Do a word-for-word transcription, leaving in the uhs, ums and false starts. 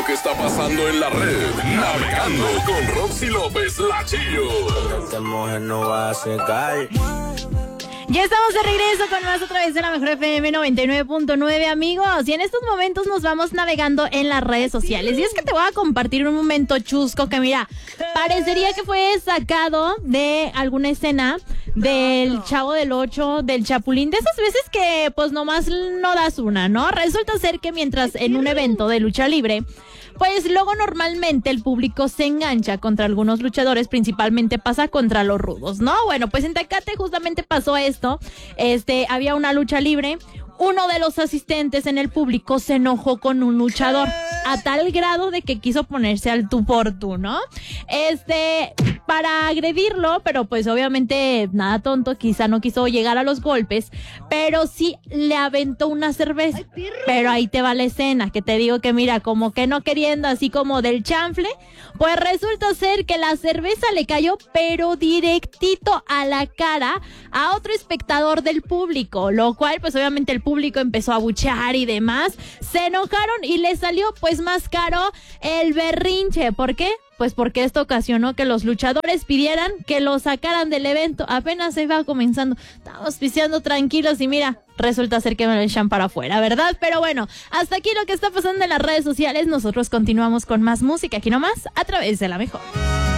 que está pasando en la red. Navegando con Roxy López, la Chillo. Esta mujer no va a secar. Ya estamos de regreso con más otra vez de la Mejor F M noventa y nueve punto nueve, amigos. Y en estos momentos nos vamos navegando en las redes sociales. Y es que te voy a compartir un momento chusco que, mira, parecería que fue sacado de alguna escena del Chavo del Ocho, del Chapulín, de esas veces que pues nomás no das una, ¿no? Resulta ser que mientras en un evento de lucha libre, pues luego normalmente el público se engancha contra algunos luchadores, principalmente pasa contra los rudos, ¿no? Bueno, pues en Tecate justamente pasó esto, este, había una lucha libre, uno de los asistentes en el público se enojó con un luchador, a tal grado de que quiso ponerse al tú por tú, ¿no? Este, para agredirlo, pero pues obviamente nada tonto, quizá no quiso llegar a los golpes, pero sí le aventó una cerveza. Pero ahí te va la escena, que te digo que mira, como que no queriendo, así como del chanfle, pues resulta ser que la cerveza le cayó, pero directito a la cara a otro espectador del público, lo cual pues obviamente el público empezó a abuchear y demás, se enojaron y le salió pues más caro el berrinche. ¿Por qué? Pues porque esto ocasionó que los luchadores pidieran que lo sacaran del evento. Apenas se iba comenzando, estábamos pisteando tranquilos y mira, resulta ser que me lo echan para afuera, ¿verdad? Pero bueno, hasta aquí lo que está pasando en las redes sociales. Nosotros continuamos con más música aquí nomás, a través de La Mejor.